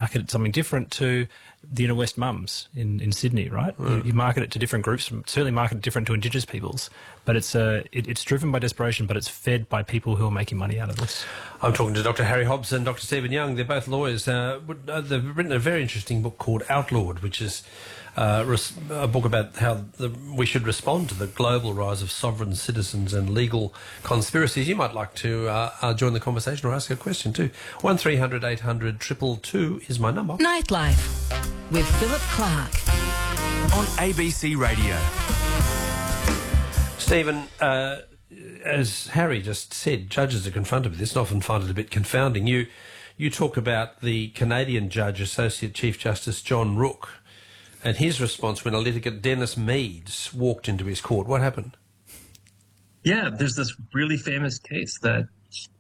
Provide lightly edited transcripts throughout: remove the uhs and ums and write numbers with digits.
market something different to the inner west mums in Sydney, right? You market it to different groups, certainly market it different to Indigenous peoples, but it's driven by desperation, but it's fed by people who are making money out of this. I'm talking to Dr. Harry Hobbs and Dr. Stephen Young. They're both lawyers. They've written a very interesting book called Outlawed, which is a book about how we should respond to the global rise of sovereign citizens and legal conspiracies. You might like to join the conversation or ask a question too. 1300 800 222 is my number. Nightlife with Philip Clark on ABC Radio. Stephen, as Harry just said, judges are confronted with this and often find it a bit confounding. You talk about the Canadian judge, Associate Chief Justice John Rooke, and his response when a litigant, Dennis Meads, walked into his court. What happened? Yeah, there's this really famous case that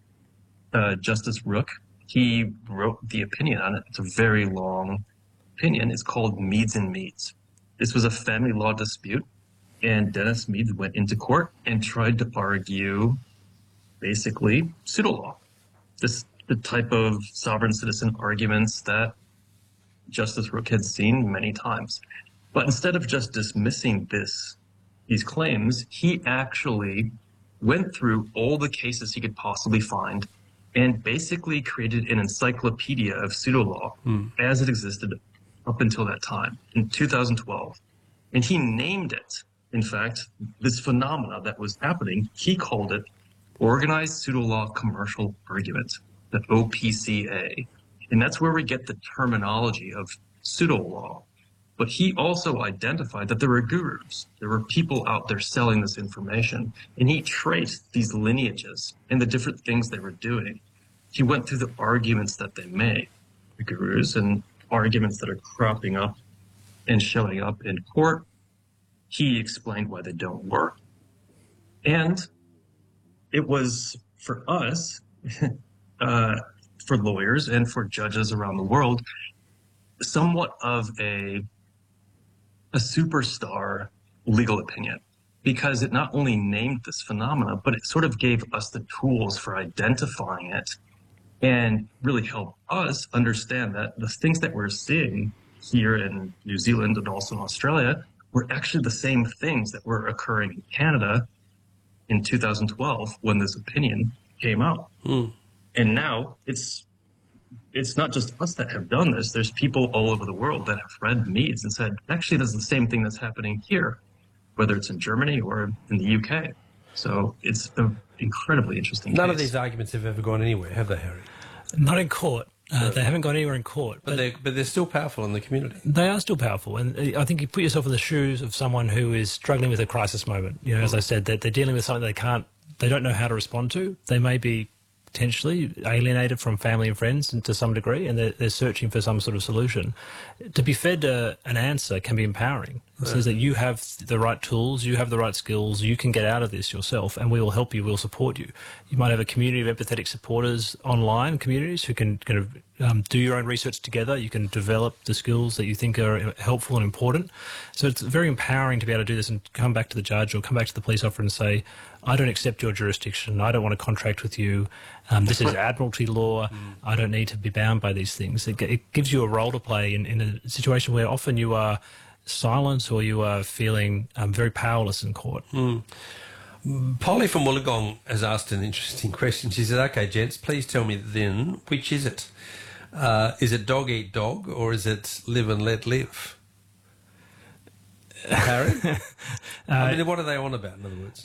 Justice Rooke, he wrote the opinion on it. It's a very long opinion. It's called Meads and Meads. This was a family law dispute, and Dennis Meads went into court and tried to argue basically pseudo-law. The type of sovereign citizen arguments that Justice Rooke had seen many times. But instead of just dismissing these claims, he actually went through all the cases he could possibly find and basically created an encyclopedia of pseudo-law as it existed up until that time, in 2012. And he named it, in fact, this phenomena that was happening, he called it Organized Pseudo-Law Commercial Argument, the OPCA. And that's where we get the terminology of pseudo-law. But he also identified that there were gurus. There were people out there selling this information. And he traced these lineages and the different things they were doing. He went through the arguments that they made, the gurus, and arguments that are cropping up and showing up in court. He explained why they don't work. And it was, for us, for lawyers and for judges around the world, somewhat of a superstar legal opinion, because it not only named this phenomena, but it sort of gave us the tools for identifying it and really helped us understand that the things that we're seeing here in New Zealand and also in Australia were actually the same things that were occurring in Canada in 2012 when this opinion came out. And now it's not just us that have done this. There's people all over the world that have read Meads and said, actually, this is the same thing that's happening here, whether it's in Germany or in the UK. So it's an incredibly interesting None case. of these arguments have ever gone anywhere, have they, Harry? Not in court. They haven't gone anywhere in court. But they're still powerful in the community. They are still powerful. And I think you put yourself in the shoes of someone who is struggling with a crisis moment. You know, as I said, they're dealing with something they don't know how to respond to. They may be potentially alienated from family and friends to some degree, and they're searching for some sort of solution. To be fed an answer can be empowering. It says that you have the right tools, you have the right skills, you can get out of this yourself, and we will help you, we'll support you. You might have a community of empathetic supporters online, communities who can kind of do your own research together. You can develop the skills that you think are helpful and important. So it's very empowering to be able to do this and come back to the judge or come back to the police officer and say, I don't accept your jurisdiction, I don't want to contract with you, this is admiralty law, I don't need to be bound by these things. It gives you a role to play in a situation where often you are silent or you are feeling very powerless in court. Polly from Wollongong has asked an interesting question. She said, OK, gents, please tell me then, which is it? Is it dog eat dog or is it live and let live? Harry? I mean, what are they on about, in other words?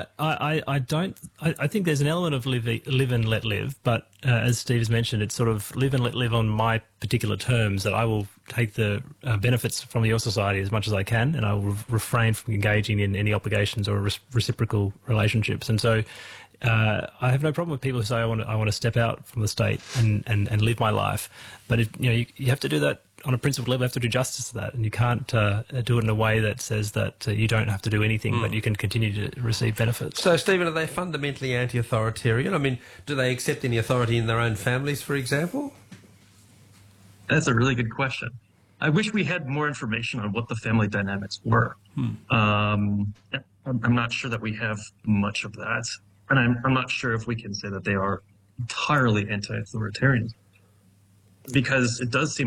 I think there's an element of live and let live, but as Steve has mentioned, it's sort of live and let live on my particular terms, that I will take the benefits from your society as much as I can, and I will refrain from engaging in any obligations or reciprocal relationships. And so I have no problem with people who say I want to step out from the state and live my life, but you have to do that on a principled level. You have to do justice to that, and you can't do it in a way that says that you don't have to do anything, but you can continue to receive benefits. So, Stephen, are they fundamentally anti-authoritarian? I mean, do they accept any authority in their own families, for example? That's a really good question. I wish we had more information on what the family dynamics were. I'm not sure that we have much of that, and I'm not sure if we can say that they are entirely anti-authoritarian, because it does seem